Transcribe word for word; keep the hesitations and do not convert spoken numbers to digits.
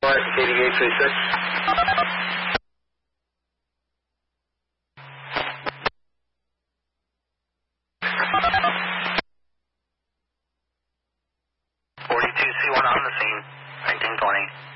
eighty-eight thirty-six. forty-two C one on the scene, nineteen twenty.